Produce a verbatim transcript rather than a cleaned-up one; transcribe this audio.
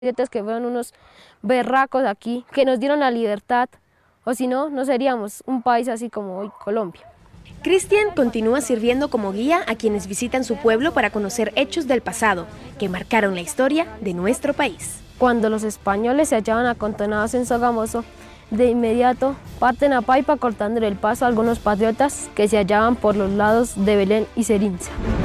que fueron unos berracos aquí, que nos dieron la libertad, o si no, no seríamos un país así como hoy Colombia. Cristian continúa sirviendo como guía a quienes visitan su pueblo para conocer hechos del pasado que marcaron la historia de nuestro país. Cuando los españoles se hallaban acantonados en Sogamoso, de inmediato parten a Paipa cortándole el paso a algunos patriotas que se hallaban por los lados de Belén y Serinza.